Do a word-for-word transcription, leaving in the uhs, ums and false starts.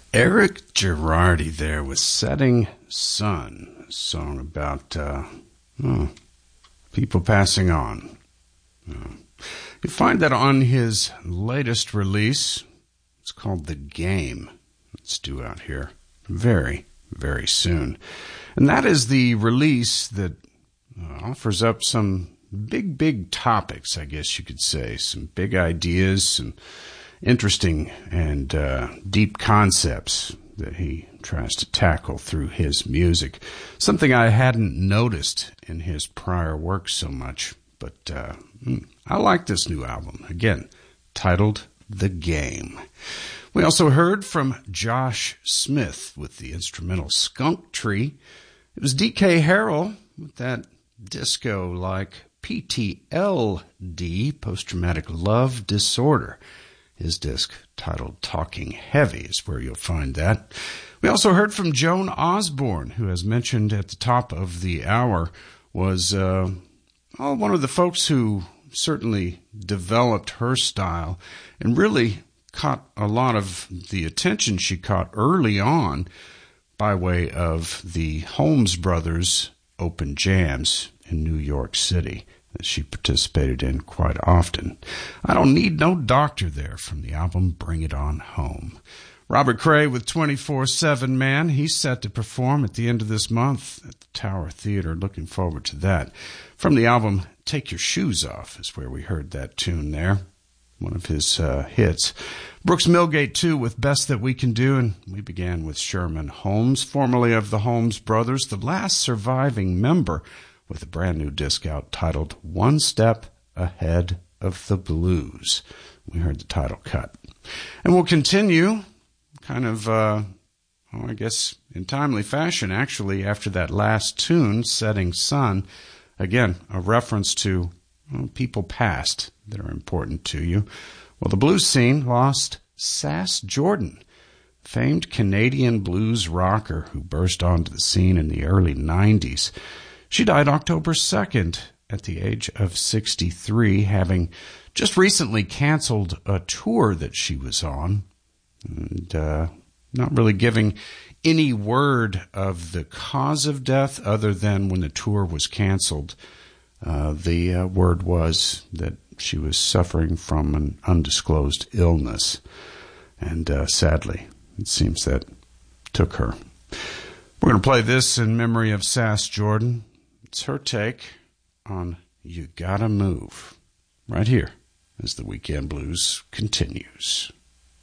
Eric Girardi there with Setting Sun, a song about uh, oh, people passing on. Uh, you find that on his latest release. It's called The Game. It's due out here very, very soon. And that is the release that uh, offers up some big, big topics, I guess you could say. Some big ideas, some interesting and uh, deep concepts that he tries to tackle through his music. Something I hadn't noticed in his prior work so much, but uh, I like this new album. Again, titled The Game. We also heard from Josh Smith with the instrumental Skunk Tree. It was D K Harrell with that disco-like P T L D, Post-Traumatic Love Disorder. His disc, titled Talking Heavy, is where you'll find that. We also heard from Joan Osborne, who, as mentioned at the top of the hour, was uh, oh, one of the folks who certainly developed her style and really caught a lot of the attention she caught early on by way of the Holmes Brothers Open Jams in New York City that she participated in quite often. I Don't Need No Doctor there from the album Bring It On Home. Robert Cray with twenty-four seven Man. He's set to perform at the end of this month at the Tower Theater. Looking forward to that. From the album Take Your Shoes Off is where we heard that tune there. One of his uh, hits. Brooks Milgate, too, with Best That We Can Do. And we began with Sherman Holmes, formerly of the Holmes Brothers, the last surviving member, with a brand new disc out titled One Step Ahead of the Blues. We heard the title cut. And we'll continue kind of, uh, oh, I guess, in timely fashion, actually, after that last tune, Setting Sun. Again, a reference to well, people past that are important to you. Well, the blues scene lost Sass Jordan, famed Canadian blues rocker who burst onto the scene in the early nineties. She died October second at the age of sixty-three, having just recently canceled a tour that she was on, and uh, not really giving any word of the cause of death other than when the tour was canceled. Uh, the uh, word was that she was suffering from an undisclosed illness, and uh, sadly, it seems that took her. We're going to play this in memory of Sass Jordan. It's her take on You Gotta Move, right here as the Weekend Blues continues.